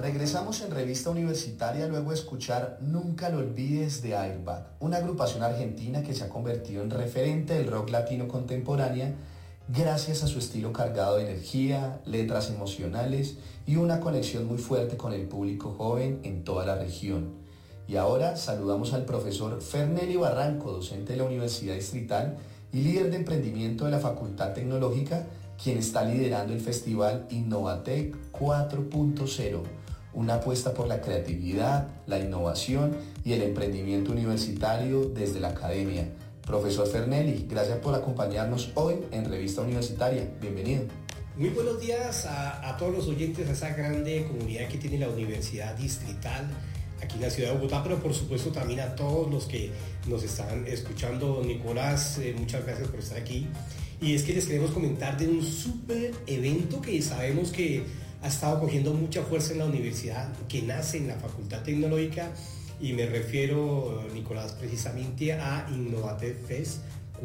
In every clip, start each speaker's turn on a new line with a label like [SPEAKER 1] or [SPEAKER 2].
[SPEAKER 1] Regresamos en Revista Universitaria luego de escuchar Nunca lo olvides de Airbag, una agrupación argentina que se ha convertido en referente del rock latino contemporánea gracias a su estilo cargado de energía, letras emocionales y una conexión muy fuerte con el público joven en toda la región. Y ahora saludamos al profesor Fernelly Barranco, docente de la Universidad Distrital y líder de emprendimiento de la Facultad Tecnológica, quien está liderando el festival Innovatec 4.0, una apuesta por la creatividad, la innovación y el emprendimiento universitario desde la academia. Profesor Fernelly, gracias por acompañarnos hoy en Revista Universitaria. Bienvenido.
[SPEAKER 2] Muy buenos días a todos los oyentes de esa grande comunidad que tiene la Universidad Distrital aquí en la ciudad de Bogotá, pero por supuesto también a todos los que nos están escuchando. Nicolás, muchas gracias por estar aquí. Y es que les queremos comentar de un súper evento que sabemos que ha estado cogiendo mucha fuerza en la universidad, que nace en la Facultad Tecnológica, y me refiero, Nicolás, precisamente a Innovatec Fest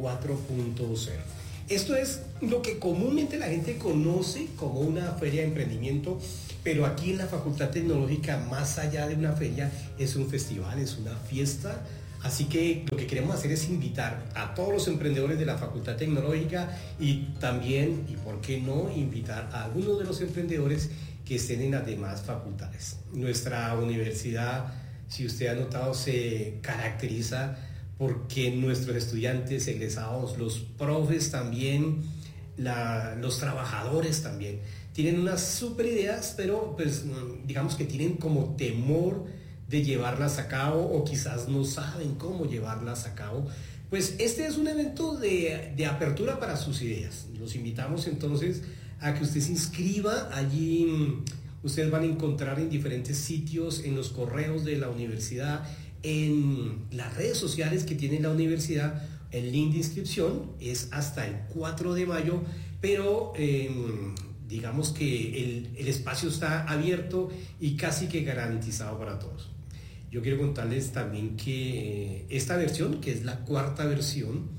[SPEAKER 2] 4.0. Esto es lo que comúnmente la gente conoce como una feria de emprendimiento, pero aquí en la Facultad Tecnológica, más allá de una feria, es un festival, es una fiesta. Así que lo que queremos hacer es invitar a todos los emprendedores de la Facultad Tecnológica y también, y por qué no, invitar a algunos de los emprendedores que estén en las demás facultades. Nuestra universidad, si usted ha notado, se caracteriza porque nuestros estudiantes, egresados, los profes también, los trabajadores también, tienen unas súper ideas, pero pues digamos que tienen como temor de llevarlas a cabo o quizás no saben cómo llevarlas a cabo. Pues este es un evento de apertura para sus ideas. Los invitamos entonces a que usted se inscriba. Allí ustedes van a encontrar en diferentes sitios, en los correos de la universidad, en las redes sociales que tiene la universidad. El link de inscripción es hasta el 4 de mayo, pero digamos que el espacio está abierto y casi que garantizado para todos. Yo quiero contarles también que esta versión, que es la cuarta versión,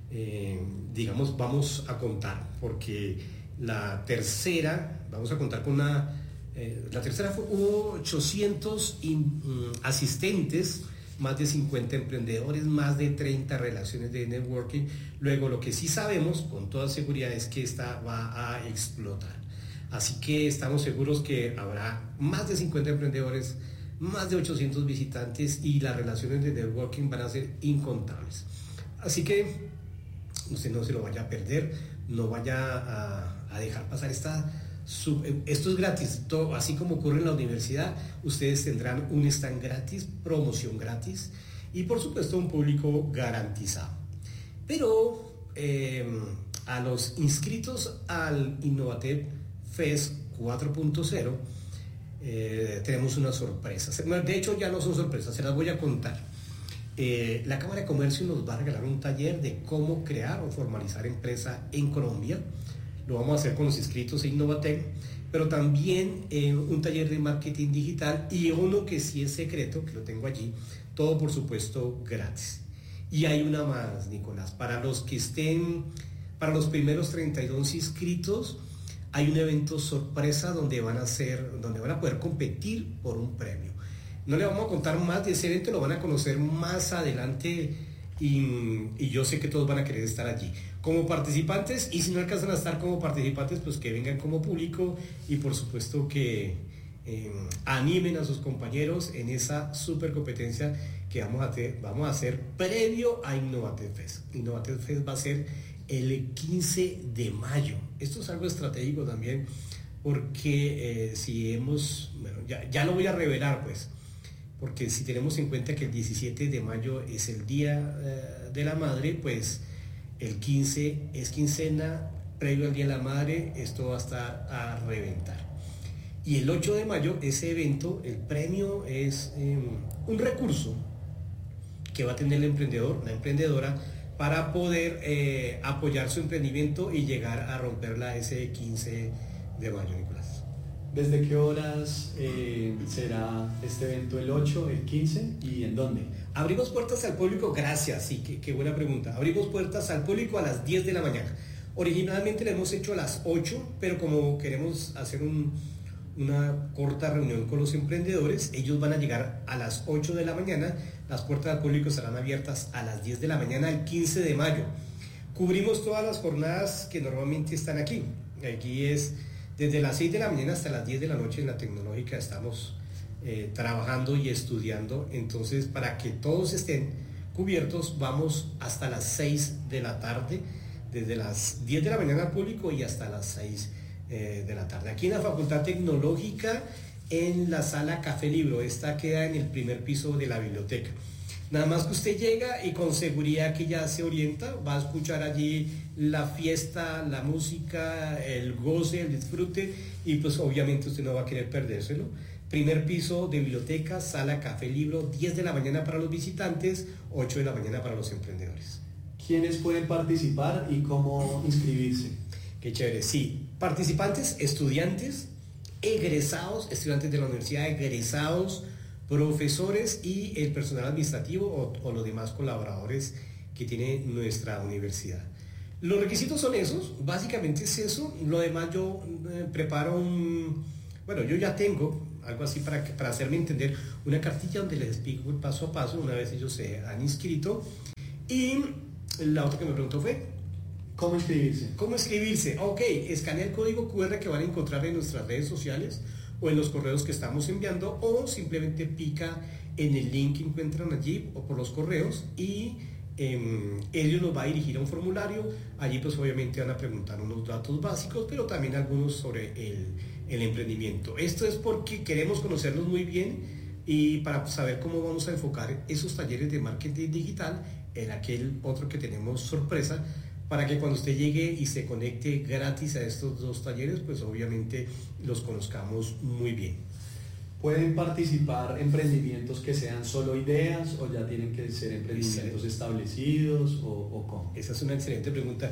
[SPEAKER 2] digamos, vamos a contar, porque la tercera, vamos a contar con la tercera hubo 800 asistentes, más de 50 emprendedores, más de 30 relaciones de networking. Luego, lo que sí sabemos con toda seguridad es que esta va a explotar. Así que estamos seguros que habrá más de 50 emprendedores, más de 800 visitantes y las relaciones de networking van a ser incontables. Así que usted no se lo vaya a perder, no vaya a dejar pasar esto es gratis, todo, así como ocurre en la universidad. Ustedes tendrán un stand gratis, promoción gratis y por supuesto un público garantizado. Pero a los inscritos al Innovatec Fest 4.0 tenemos unas sorpresas. De hecho ya no son sorpresas, se las voy a contar. La Cámara de Comercio nos va a regalar un taller de cómo crear o formalizar empresa en Colombia. Lo vamos a hacer con los inscritos en Innovatec, pero también un taller de marketing digital y uno que sí es secreto, que lo tengo allí, todo por supuesto gratis. Y hay una más, Nicolás, para los primeros 32 inscritos, hay un evento sorpresa donde van a poder competir por un premio. No le vamos a contar más de ese evento, lo van a conocer más adelante y yo sé que todos van a querer estar allí como participantes, y si no alcanzan a estar como participantes, pues que vengan como público y por supuesto que animen a sus compañeros en esa super competencia que vamos a hacer previo a Innovatec Fest. Innovatec Fest va a ser el 15 de mayo. Esto es algo estratégico también, porque ya lo voy a revelar, pues, porque si tenemos en cuenta que el 17 de mayo es el Día de la Madre, pues el 15 es quincena, previo al Día de la Madre, esto va a estar a reventar. Y el 8 de mayo, ese evento, el premio es un recurso que va a tener el emprendedor, la emprendedora, para poder apoyar su emprendimiento y llegar a romperla ese 15 de mayo, Nicolás.
[SPEAKER 3] ¿Desde qué horas será este evento, el 8, el 15 y en dónde?
[SPEAKER 2] Abrimos puertas al público, gracias, sí, qué buena pregunta. Abrimos puertas al público a las 10 de la mañana. Originalmente lo hemos hecho a las 8, pero como queremos hacer una corta reunión con los emprendedores. Ellos van a llegar a las 8 de la mañana, las puertas al público estarán abiertas a las 10 de la mañana el 15 de mayo. Cubrimos todas las jornadas que normalmente están aquí. Aquí es desde las 6 de la mañana hasta las 10 de la noche en la tecnológica estamos trabajando y estudiando. Entonces, para que todos estén cubiertos, vamos hasta las 6 de la tarde, desde las 10 de la mañana al público y hasta las 6 de la tarde. Aquí en la Facultad Tecnológica, en la sala Café Libro, esta queda en el primer piso de la biblioteca. Nada más que usted llega y con seguridad que ya se orienta, va a escuchar allí la fiesta, la música, el goce, el disfrute, y pues obviamente usted no va a querer perdérselo. Primer piso de biblioteca, sala Café Libro, 10 de la mañana para los visitantes, 8 de la mañana para los emprendedores.
[SPEAKER 3] ¿Quiénes pueden participar y cómo inscribirse?
[SPEAKER 2] Qué chévere, sí. Participantes, estudiantes, egresados, estudiantes de la universidad, egresados, profesores y el personal administrativo o los demás colaboradores que tiene nuestra universidad. Los requisitos son esos, básicamente es eso. Lo demás yo preparo yo ya tengo algo así para hacerme entender, una cartilla donde les explico el paso a paso una vez ellos se han inscrito. Y la otra que me preguntó fue
[SPEAKER 3] ¿cómo inscribirse?
[SPEAKER 2] ¿Cómo inscribirse? Ok, escanea el código QR que van a encontrar en nuestras redes sociales o en los correos que estamos enviando, o simplemente pica en el link que encuentran allí o por los correos y ellos nos va a dirigir a un formulario. Allí pues obviamente van a preguntar unos datos básicos, pero también algunos sobre el emprendimiento. Esto es porque queremos conocerlos muy bien y para saber cómo vamos a enfocar esos talleres de marketing digital en aquel otro que tenemos sorpresa, para que cuando usted llegue y se conecte gratis a estos dos talleres, pues obviamente los conozcamos muy bien.
[SPEAKER 3] ¿Pueden participar emprendimientos que sean solo ideas o ya tienen que ser emprendimientos establecidos o cómo?
[SPEAKER 2] Esa es una excelente pregunta.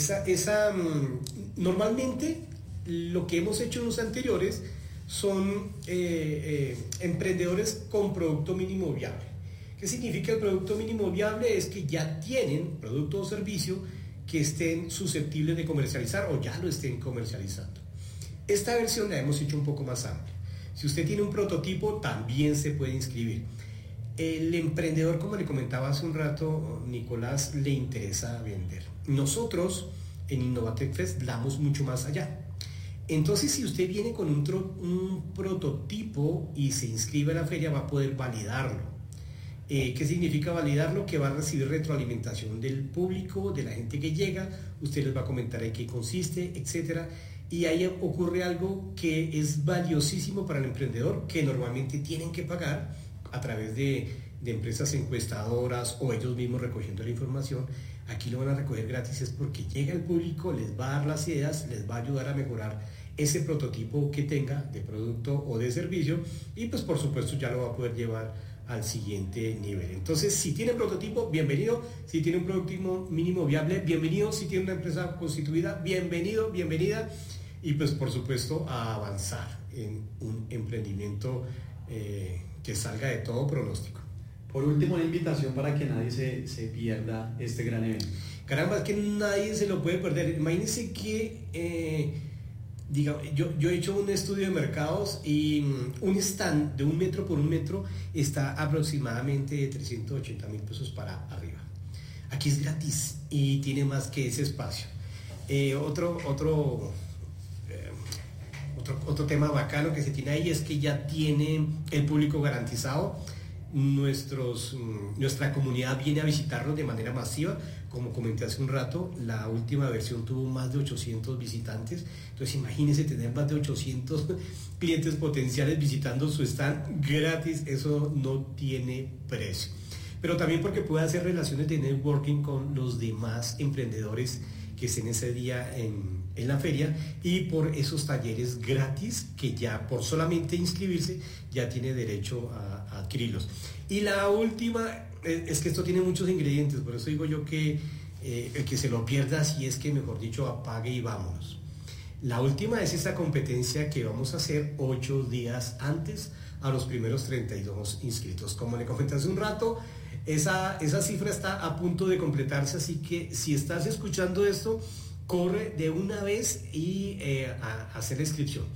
[SPEAKER 2] Normalmente lo que hemos hecho en los anteriores son emprendedores con producto mínimo viable. ¿Qué significa el producto mínimo viable? Es que ya tienen producto o servicio que estén susceptibles de comercializar o ya lo estén comercializando. Esta versión la hemos hecho un poco más amplia. Si usted tiene un prototipo, también se puede inscribir. El emprendedor, como le comentaba hace un rato, Nicolás, le interesa vender. Nosotros en Innovatec Fest damos mucho más allá. Entonces, si usted viene con un prototipo y se inscribe a la feria, va a poder validarlo. ¿Qué significa validarlo? Que va a recibir retroalimentación del público, de la gente que llega, usted les va a comentar en qué consiste, etc. Y ahí ocurre algo que es valiosísimo para el emprendedor, que normalmente tienen que pagar a través de empresas encuestadoras o ellos mismos recogiendo la información. Aquí lo van a recoger gratis, es porque llega el público, les va a dar las ideas, les va a ayudar a mejorar ese prototipo que tenga de producto o de servicio, y pues por supuesto ya lo va a poder llevar al siguiente nivel. Entonces, si tiene prototipo, bienvenido. Si tiene un producto mínimo viable, bienvenido. Si tiene una empresa constituida, bienvenido, bienvenida. Y pues por supuesto a avanzar en un emprendimiento que salga de todo pronóstico.
[SPEAKER 3] Por último, una invitación para que nadie se pierda este gran evento.
[SPEAKER 2] Caramba, es que nadie se lo puede perder. Imagínense que yo he hecho un estudio de mercados y un stand de 1 metro por 1 metro está aproximadamente de 380,000 pesos para arriba. Aquí es gratis y tiene más que ese espacio. Otro tema bacano que se tiene ahí es que ya tiene el público garantizado. Nuestra comunidad viene a visitarnos de manera masiva. Como comenté hace un rato, la última versión tuvo más de 800 visitantes. Entonces imagínense tener más de 800 clientes potenciales visitando su stand gratis. Eso no tiene precio. Pero también porque puede hacer relaciones de networking con los demás emprendedores que estén ese día en la feria, y por esos talleres gratis que ya por solamente inscribirse ya tiene derecho a adquirirlos. Y la última es que esto tiene muchos ingredientes, por eso digo yo que el que se lo pierda, si es que mejor dicho apague y vámonos. La última es esta competencia que vamos a hacer 8 días antes a los primeros 32 inscritos. Como le comenté hace un rato, esa cifra está a punto de completarse, así que si estás escuchando esto, corre de una vez y a hacer la inscripción.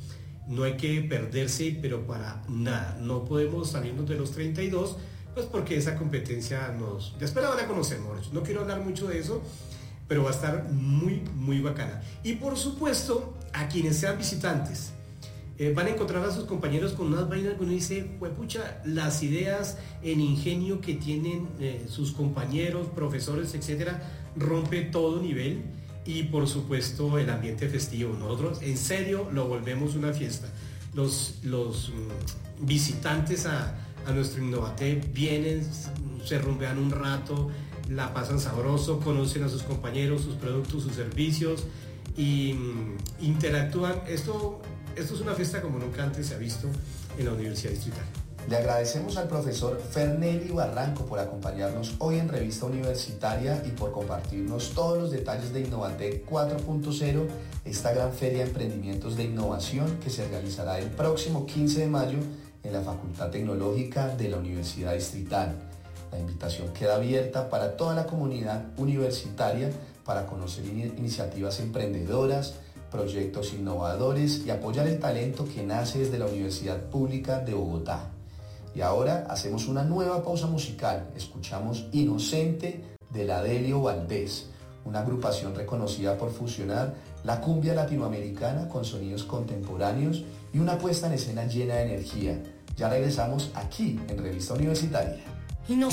[SPEAKER 2] no hay que perderse, pero para nada. No podemos salirnos de los 32, pues porque esa competencia después la van a conocer, no quiero hablar mucho de eso, pero va a estar muy bacana. Y por supuesto, a quienes sean visitantes, van a encontrar a sus compañeros con unas vainas que uno dice, pucha, las ideas, el ingenio que tienen sus compañeros, profesores, etcétera, rompe todo nivel. Y por supuesto el ambiente festivo. Nosotros en serio lo volvemos una fiesta. Los visitantes a nuestro Innovatec vienen, se rumbean un rato, la pasan sabroso, conocen a sus compañeros, sus productos, sus servicios y interactúan. Esto es una fiesta como nunca antes se ha visto en la Universidad Distrital.
[SPEAKER 1] Le agradecemos al profesor Fernelly Barranco por acompañarnos hoy en Revista Universitaria y por compartirnos todos los detalles de Innovatec 4.0, esta gran feria de emprendimientos de innovación que se realizará el próximo 15 de mayo en la Facultad Tecnológica de la Universidad Distrital. La invitación queda abierta para toda la comunidad universitaria para conocer iniciativas emprendedoras, proyectos innovadores y apoyar el talento que nace desde la Universidad Pública de Bogotá. Y ahora hacemos una nueva pausa musical. Escuchamos Inocente de la Delio Valdés, una agrupación reconocida por fusionar la cumbia latinoamericana con sonidos contemporáneos y una puesta en escena llena de energía. Ya regresamos aquí en Revista Universitaria.